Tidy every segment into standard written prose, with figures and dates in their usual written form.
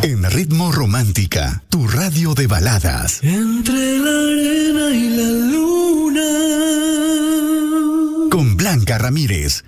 En Ritmo Romántica, tu radio de baladas. Entre la arena y la luna. Con Blanca Ramírez.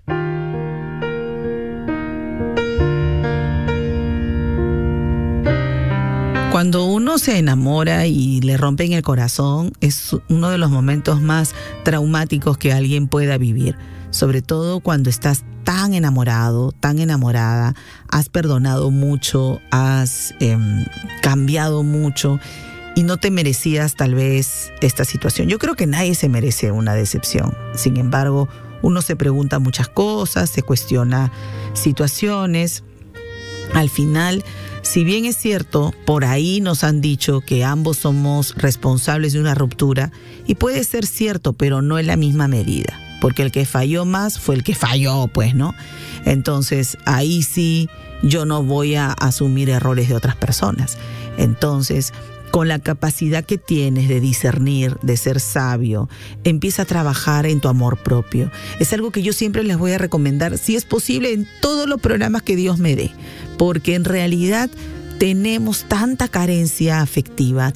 Cuando uno se enamora y le rompen el corazón, es uno de los momentos más traumáticos que alguien pueda vivir. Sobre todo cuando estás tan enamorado, tan enamorada, has perdonado mucho, has cambiado mucho y no te merecías tal vez esta situación. Yo creo que nadie se merece una decepción. Sin embargo, uno se pregunta muchas cosas, se cuestiona situaciones. Al final, si bien es cierto, por ahí nos han dicho que ambos somos responsables de una ruptura, y puede ser cierto, pero no en la misma medida, porque el que falló más fue el que falló, pues, ¿no? Entonces, ahí sí yo no voy a asumir errores de otras personas. Entonces, con la capacidad que tienes de discernir, de ser sabio, empieza a trabajar en tu amor propio. Es algo que yo siempre les voy a recomendar, si es posible, en todos los programas que Dios me dé, porque en realidad tenemos tanta carencia afectiva,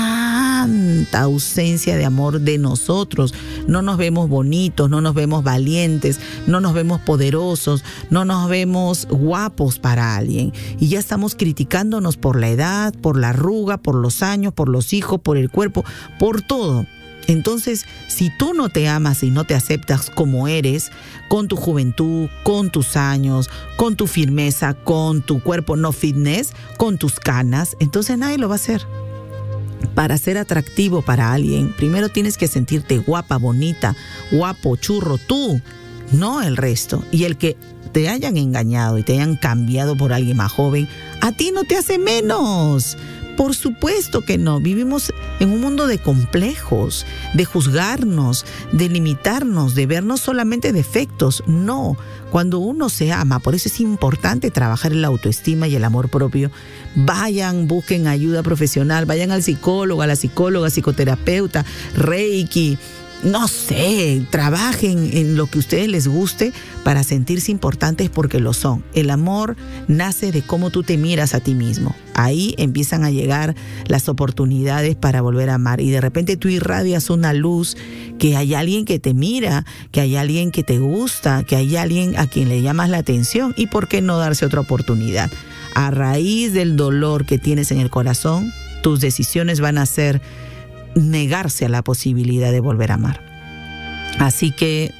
tanta ausencia de amor de nosotros. No nos vemos bonitos, no nos vemos valientes, no nos vemos poderosos, no nos vemos guapos para alguien. Y ya estamos criticándonos por la edad, por la arruga, por los años, por los hijos, por el cuerpo, por todo. Entonces, si tú no te amas y no te aceptas como eres, con tu juventud, con tus años, con tu firmeza, con tu cuerpo no fitness, con tus canas, entonces nadie lo va a hacer. Para ser atractivo para alguien, primero tienes que sentirte guapa, bonita, guapo, churro, tú, no el resto. Y el que te hayan engañado y te hayan cambiado por alguien más joven, a ti no te hace menos. Por supuesto que no. Vivimos en un mundo de complejos, de juzgarnos, de limitarnos, de vernos solamente defectos. No. Cuando uno se ama, por eso es importante trabajar en la autoestima y el amor propio. Vayan, busquen ayuda profesional, vayan al psicólogo, a la psicóloga, psicoterapeuta, Reiki. No sé, trabajen en lo que a ustedes les guste para sentirse importantes, porque lo son. El amor nace de cómo tú te miras a ti mismo. Ahí empiezan a llegar las oportunidades para volver a amar. Y de repente tú irradias una luz, que hay alguien que te mira, que hay alguien que te gusta, que hay alguien a quien le llamas la atención. ¿Y por qué no darse otra oportunidad? A raíz del dolor que tienes en el corazón, tus decisiones van a ser negarse a la posibilidad de volver a amar. Así que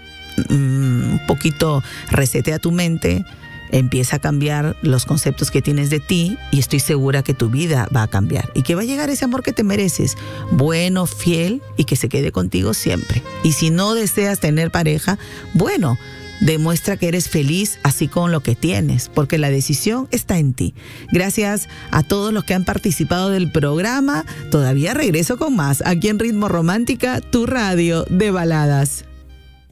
un poquito resetea tu mente, empieza a cambiar los conceptos que tienes de ti, y estoy segura que tu vida va a cambiar y que va a llegar ese amor que te mereces, bueno, fiel, y que se quede contigo siempre. Y si no deseas tener pareja, bueno, demuestra que eres feliz así con lo que tienes, porque la decisión está en ti. Gracias a todos los que han participado del programa. Todavía regreso con más aquí en Ritmo Romántica, tu radio de baladas.